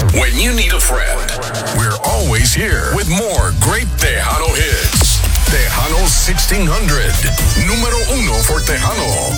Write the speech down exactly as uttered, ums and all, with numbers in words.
When you need a friend, we're always here with more great Tejano hits. Tejano sixteen hundred, número uno for Tejano.